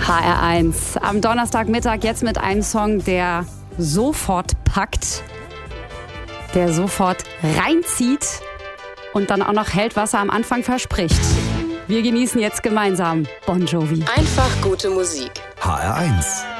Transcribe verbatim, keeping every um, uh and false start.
H R eins. Am Donnerstagmittag jetzt mit einem Song, der sofort packt, der sofort reinzieht und dann auch noch hält, was er am Anfang verspricht. Wir genießen jetzt gemeinsam Bon Jovi. Einfach gute Musik. H R eins.